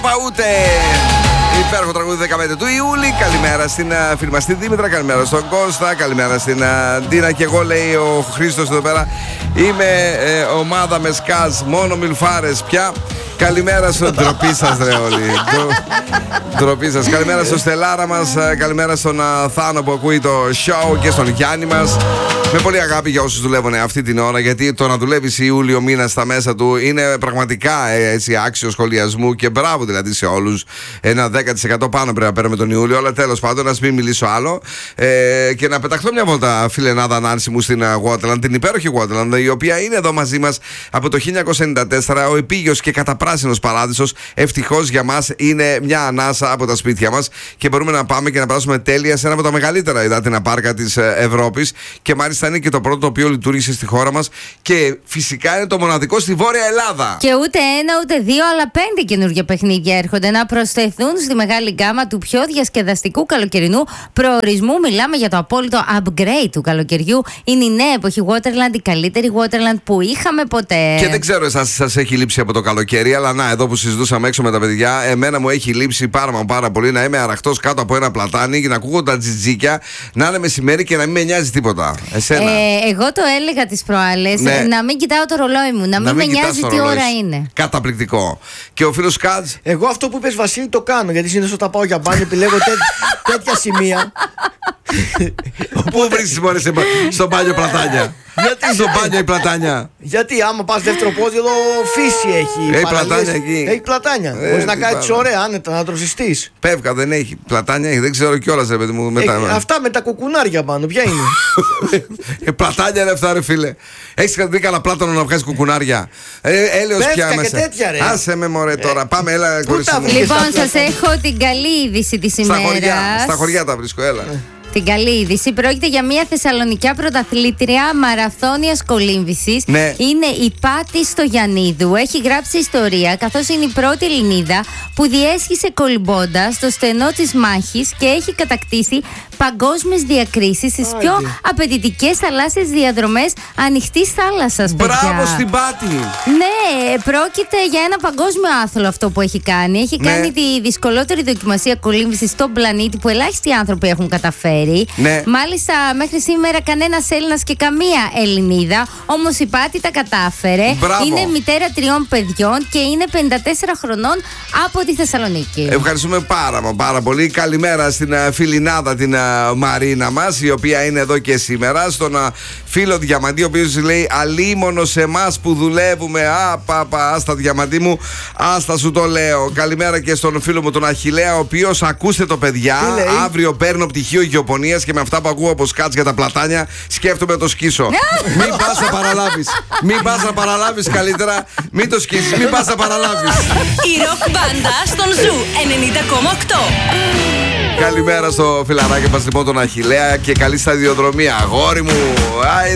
Ούτε υπέροχο τραγούδι 15 του Ιούλη. Καλημέρα στην φίλη μας τη Δήμητρα, καλημέρα στον Κώστα, καλημέρα στην Ντίνα. Και εγώ, λέει ο Χρήστος εδώ πέρα, είμαι ομάδα με σκάζ, μόνο μιλφάρες πια. Καλημέρα στον ντροπή σας, ρε όλοι. Ντροπή σας. Καλημέρα στο Στελάρα μας, καλημέρα στον Θάνο που ακούει το show και στον Γιάννη μας. Με πολύ αγάπη για όσους δουλεύουν αυτή την ώρα, γιατί το να δουλεύεις Ιούλιο μήνα στα μέσα του είναι πραγματικά έτσι άξιο σχολιασμού και μπράβο δηλαδή σε όλους. Ένα 10% πάνω πρέπει να παίρνουμε τον Ιούλιο, αλλά τέλος πάντων, ας μην μιλήσω άλλο. Και να πεταχτώ μια βόλτα, φιλενάδα Νάνση μου, στην Waterland, την υπέροχη Waterland, η οποία είναι εδώ μαζί μας από το 1994, ο επίγειος και καταπράσινος παράδεισος. Ευτυχώς για μας είναι μια ανάσα από τα σπίτια μας και μπορούμε να πάμε και να περάσουμε τέλεια σε ένα από τα μεγαλύτερα υδάτινα πάρκα της Ευρώπης. Και μάλιστα είναι και το πρώτο το οποίο λειτουργήσε στη χώρα μας και φυσικά είναι το μοναδικό στη Βόρεια Ελλάδα. Και ούτε ένα ούτε δύο, αλλά 5 καινούργια παιχνίδια έρχονται να προσθεθούν στη μεγάλη γκάμα του πιο διασκεδαστικού καλοκαιρινού προορισμού. Μιλάμε για το απόλυτο upgrade του καλοκαιριού. Είναι η νέα εποχή Waterland, η καλύτερη Waterland που είχαμε ποτέ. Και δεν ξέρω εσάς σας έχει λείψει από το καλοκαίρι, αλλά να, εδώ που συζητούσαμε έξω με τα παιδιά, εμένα μου έχει λείψει πάρα πολύ να είμαι αραχτός κάτω από ένα πλατάνι και να ακούω τα τζιτζίκια, να είναι μεσημέρι και να μην με νοιάζει τίποτα. Εγώ το έλεγα τις προάλλες, ναι, να μην κοιτάω το ρολόι μου, να μην με νοιάζει τι ώρα είναι. Καταπληκτικό. Και ο φίλος Κάτζ. Εγώ αυτό που είπες, Βασίλη, το κάνω, γιατί συνήθως όταν πάω για μπάνιο επιλέγω τέτοια σημεία. Πού βρίσκεις μόνοι στο μπάνιο πλατάνια? Γιατί στο μπάνιο η πλατάνια? Γιατί άμα πας δεύτερο πόδι εδώ φύση έχει. Έχει πλατάνια εκεί. Έχει πλατάνια. Μπορείς να κάτσεις ωραία άνετα, να τροσιστείς. Πεύκα δεν έχει. Πλατάνια έχει. Δεν ξέρω κιόλας, ρε παιδί μου. Αυτά με τα κουκουνάρια πάνω, ποια είναι? Πλατάνια είναι αυτά, ρε φίλε. Έχεις δει κανένα πλάτανο να βγάζει κουκουνάρια? Έλεος πια μέσα. Τέτοια, ρε. Άσε με μωρέ τώρα. Πάμε, έλα κορίτσι μου. Λοιπόν, σας έχω την καλή είδηση της ημέρας. Στα χωριά τα βρίσκω, έλα. Την καλή είδηση. Πρόκειται για μια θεσσαλονικιά πρωταθλήτρια μαραθώνιας κολύμβησης. Ναι. Είναι η Πάτη Στογιαννίδου. Έχει γράψει ιστορία, καθώς είναι η πρώτη Ελληνίδα που διέσχισε κολυμπώντας στο στενό της μάχης και έχει κατακτήσει παγκόσμιες διακρίσεις στις πιο απαιτητικές θαλάσσιες διαδρομές ανοιχτής θάλασσας. Μπράβο στην Πάτη! Ναι, πρόκειται για ένα παγκόσμιο άθλο αυτό που έχει κάνει. Έχει κάνει τη δυσκολότερη δοκιμασία κολύμβησης στον πλανήτη που ελάχιστοι άνθρωποι έχουν καταφέρει. Ναι. Μάλιστα, μέχρι σήμερα κανένας Έλληνας και καμία Ελληνίδα. Όμως η Πάτη τα κατάφερε. Μπράβο. Είναι μητέρα 3 παιδιών και είναι 54 χρονών από τη Θεσσαλονίκη. Ευχαριστούμε πάρα πολύ. Καλημέρα στην φιλινάδα την Μαρίνα μας, η οποία είναι εδώ και σήμερα. Στον φίλο Διαμαντή, ο οποίος λέει αλίμονο σε εμάς που δουλεύουμε. Άστα Διαμαντή μου, άστα σου το λέω. Καλημέρα και στον φίλο μου τον Αχιλλέα, ο οποίος, ακούστε το παιδιά, αύριο παίρνω πτυχίο γεωπονίας και με αυτά που ακούω από σκάτς για τα πλατάνια σκέφτομαι να το σκίσω. Μην πας να παραλάβεις. Μην πας να παραλάβεις καλύτερα. Μην το σκίσεις, μην πας να παραλάβεις. Η ροκ μπάντα στον Ζου 90,8. Καλημέρα στο φιλαράκι μας λοιπόν τον Αχιλλέα και καλή σταδιοδρομία, αγόρι μου.